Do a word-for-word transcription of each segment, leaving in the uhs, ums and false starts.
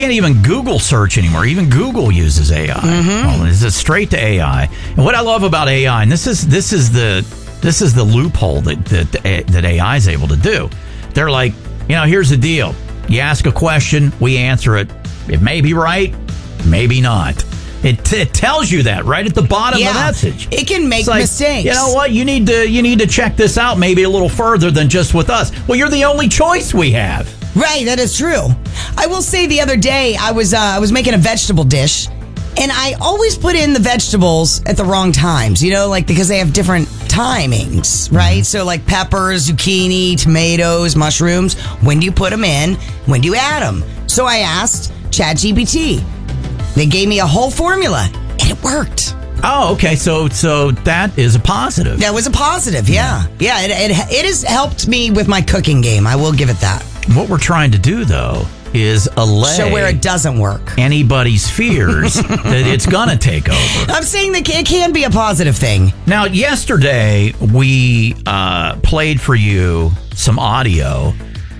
can't even Google search anymore. Even Google uses A I. Mm-hmm. Well, it's straight to A I. And what I love about A I, and this is this is the this is the loophole that that that A I is able to do. They're like, you know, here's the deal. You ask a question, we answer it. It may be right, maybe not. It, t- it tells you that right at the bottom yeah. of the message. It can make like, mistakes. You know what? You need to you need to check this out maybe a little further than just with us. Well, you're the only choice we have. Right, that is true. I will say the other day I was uh, I was making a vegetable dish, and I always put in the vegetables at the wrong times, you know, like because they have different timings, right? Mm-hmm. So like peppers, zucchini, tomatoes, mushrooms, when do you put them in? When do you add them? So I asked ChatGPT. They gave me a whole formula, and it worked. Oh, okay. So so that is a positive. That was a positive, yeah. Yeah, it, it, it has helped me with my cooking game. I will give it that. What we're trying to do, though, is allay show where it doesn't work. Anybody's fears that it's going to take over. I'm saying that it can be a positive thing. Now, yesterday, we uh, played for you some audio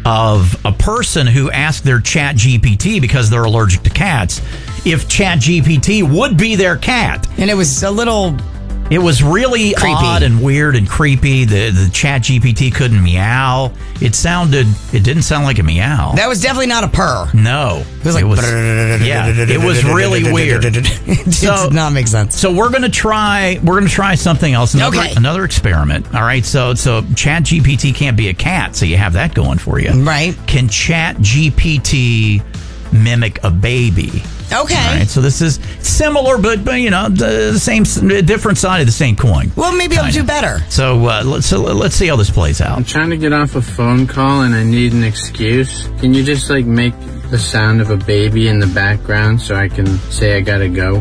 of a person who asked their Chat G P T, because they're allergic to cats, if Chat G P T would be their cat. And it was a little... It was really creepy. Odd and weird and creepy. The the Chat G P T couldn't meow. It sounded. It didn't sound like a meow. That was definitely not a purr. No, it was like. It was, yeah, it was really weird. It so, did not make sense. So we're gonna try. We're gonna try something else. Another, okay. Another experiment. All right. So so Chat G P T can't be a cat. So you have that going for you. Right. Can Chat G P T mimic a baby? Okay. All right, so this is similar, but, but you know, the same, different side of the same coin. Well, maybe I'll do better. So uh, let's so let's see how this plays out. I'm trying to get off a phone call and I need an excuse. Can you just like make the sound of a baby in the background so I can say I gotta go?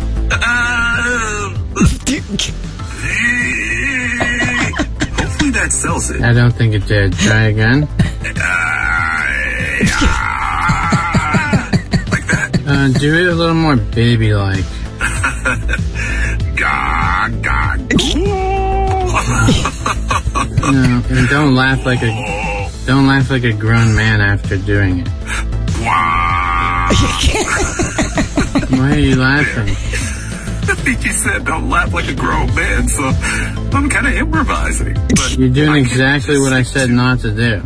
Hopefully that sells it. I don't think it did. Try again. Uh, do it a little more baby-like. Gah, gah, No, and don't laugh like a don't laugh like a grown man after doing it. Why are you laughing? I think you said don't laugh like a grown man, so I'm kind of improvising. But you're doing exactly what I said not to do.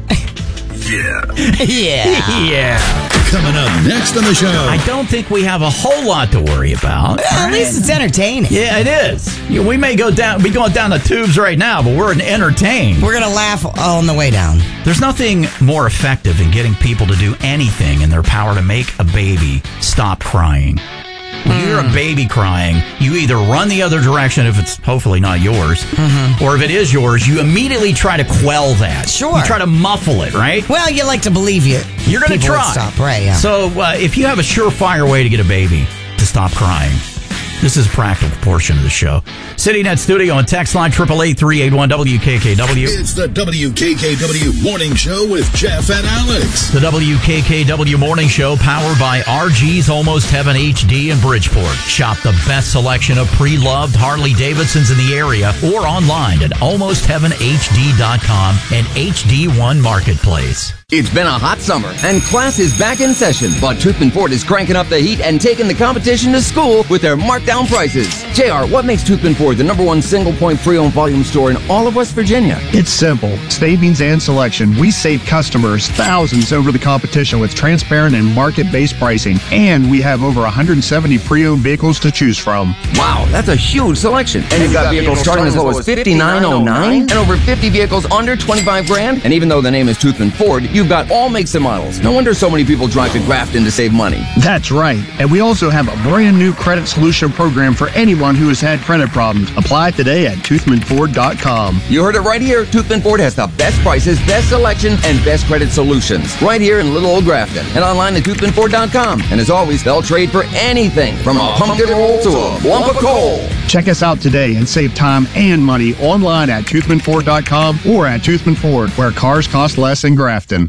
Yeah. Yeah. Yeah. Coming up next on the show. I don't think we have a whole lot to worry about. Well, at least it's entertaining. Yeah, it is. We may go down, be going down the tubes right now, but we're entertained. We're going to laugh all on the way down. There's nothing more effective than getting people to do anything in their power to make a baby stop crying. When you hear a baby crying, you either run the other direction if it's hopefully not yours, mm-hmm. or if it is yours, you immediately try to quell that. Sure. You try to muffle it, right? Well, you like to believe you. You're going to try. Stop, right? Yeah. So uh, if you have a surefire way to get a baby to stop crying, this is a practical portion of the show. Sitting studio on text line triple eight three eight one W K K W. It's the W K K W Morning Show with Jeff and Alex. The W K K W Morning Show, powered by R G's Almost Heaven H D in Bridgeport. Shop the best selection of pre-loved Harley Davidsons in the area or online at almost heaven H D dot com and H D one Marketplace. It's been a hot summer, and class is back in session, but Toothman Ford is cranking up the heat and taking the competition to school with their markdown prices. J R, what makes Toothman Ford the number one single-point pre-owned volume store in all of West Virginia? It's simple. Savings and selection. We save customers thousands over the competition with transparent and market-based pricing, and we have over one hundred seventy pre-owned vehicles to choose from. Wow, that's a huge selection. And you've got vehicles starting as low as fifty-nine oh nine and over fifty vehicles under twenty-five grand. And even though the name is Toothman Ford, you've got all makes and models. No wonder so many people drive to Grafton to save money. That's right. And we also have a brand new credit solution program for anyone who has had credit problems. Apply today at toothman ford dot com. You heard it right here. Toothman Ford has the best prices, best selection, and best credit solutions. Right here in little old Grafton. And online at toothman ford dot com. And as always, they'll trade for anything from a pumpkin roll to a lump of coal. Check us out today and save time and money online at toothman ford dot com or at Toothman Ford, where cars cost less in Grafton.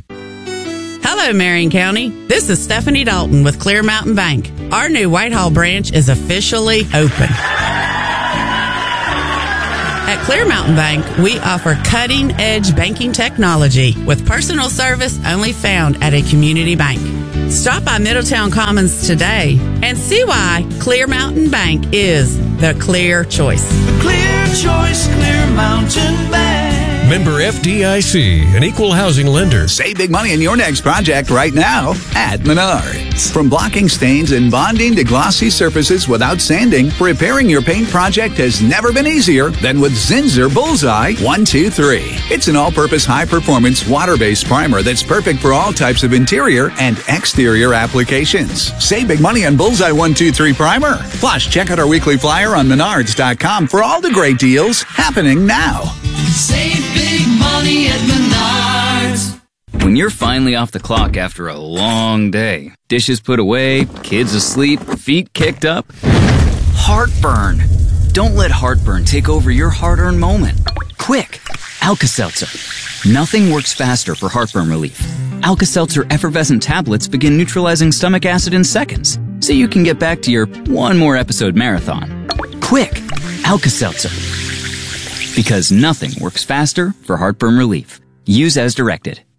Hello, Marion County. This is Stephanie Dalton with Clear Mountain Bank. Our new Whitehall branch is officially open. At Clear Mountain Bank, we offer cutting-edge banking technology with personal service only found at a community bank. Stop by Middletown Commons today and see why Clear Mountain Bank is the clear choice. Clear choice, Clear Mountain Bank. Member F D I C, an equal housing lender. Save big money in your next project right now at Menards. From blocking stains and bonding to glossy surfaces without sanding, repairing your paint project has never been easier than with Zinsser Bullseye one two three. It's an all-purpose high-performance water-based primer that's perfect for all types of interior and exterior applications. Save big money on Bullseye one two three primer. Plus, check out our weekly flyer on menards dot com for all the great deals happening now. Save big money at Menards. When you're finally off the clock after a long day, dishes put away, kids asleep, feet kicked up, heartburn. Don't let heartburn take over your hard-earned moment. Quick, Alka-Seltzer. Nothing works faster for heartburn relief. Alka-Seltzer effervescent tablets begin neutralizing stomach acid in seconds, so you can get back to your one more episode marathon. Quick, Alka-Seltzer. Because nothing works faster for heartburn relief. Use as directed.